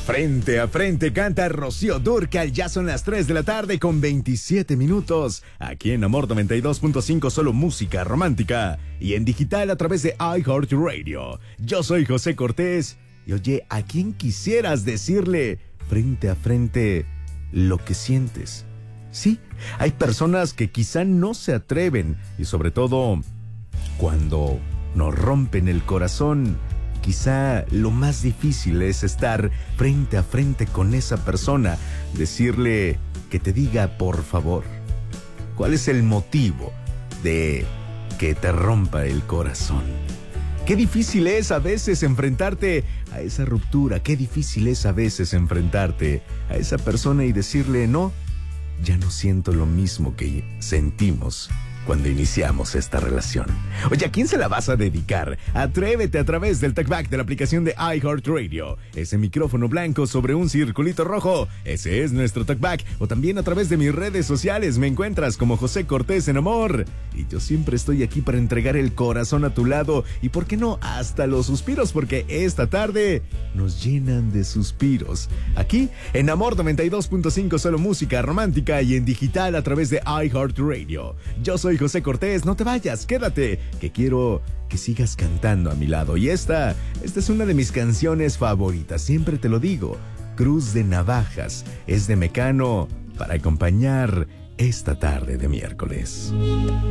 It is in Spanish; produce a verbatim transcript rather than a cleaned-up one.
Frente a frente canta Rocío Dúrcal. Ya son las tres de la tarde con veintisiete minutos. Aquí en Amor noventa y dos punto cinco, solo música romántica. Y en digital a través de iHeartRadio. Yo soy José Cortés. Y oye, ¿a quién quisieras decirle frente a frente lo que sientes? Sí, hay personas que quizá no se atreven. Y sobre todo, cuando nos rompen el corazón, quizá lo más difícil es estar frente a frente con esa persona, decirle que te diga por favor. ¿Cuál es el motivo de que te rompa el corazón? Qué difícil es a veces enfrentarte a esa ruptura, qué difícil es a veces enfrentarte a esa persona y decirle no, ya no siento lo mismo que sentimos cuando iniciamos esta relación. Oye, ¿a quién se la vas a dedicar? Atrévete a través del talkback de la aplicación de iHeartRadio. Ese micrófono blanco sobre un circulito rojo, ese es nuestro talkback. O también a través de mis redes sociales me encuentras como José Cortés en Amor. Y yo siempre estoy aquí para entregar el corazón a tu lado. Y por qué no, hasta los suspiros, porque esta tarde nos llenan de suspiros. Aquí en Amor noventa y dos punto cinco, solo música romántica y en digital a través de iHeartRadio. Yo soy José Cortés, no te vayas, quédate, que quiero que sigas cantando a mi lado. Y esta, esta es una de mis canciones favoritas, siempre te lo digo. Cruz de Navajas, es de Mecano, para acompañar esta tarde de miércoles.